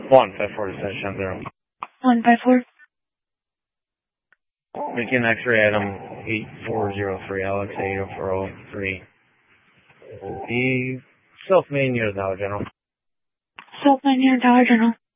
154 to touchdown 0. 154. Lincoln X-ray item 8403, Alex 8403. The self-made near the Dollar General. Self-made near Dollar General.